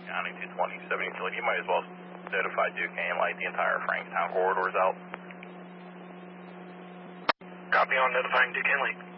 County 22072, you might as well notify Duke and light the entire Frankstown corridors out. Copy on notifying Duke and Light.